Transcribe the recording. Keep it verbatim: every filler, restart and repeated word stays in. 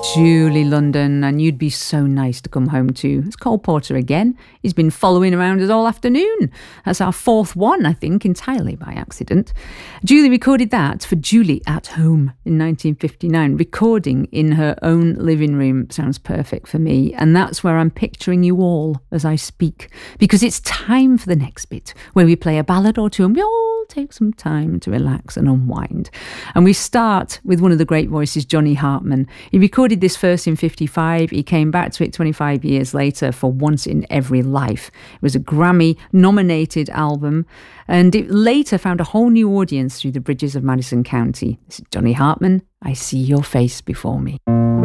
Julie London, and You'd Be So Nice to Come Home To. It's Cole Porter again. He's been following around us all afternoon. That's our fourth one, I think, entirely by accident. Julie recorded that for Julie at Home in nineteen fifty-nine. Recording in her own living room sounds perfect for me, and that's where I'm picturing you all as I speak, because it's time for the next bit, where we play a ballad or two and we all take some time to relax and unwind. And we start with one of the great voices, Johnny Hartman. He recorded this first in fifty-five. He came back to it twenty-five years later for Once in Every Life. It was a Grammy-nominated album, and it later found a whole new audience through the bridges of Madison County. This is Johnny Hartman, I See Your Face Before Me.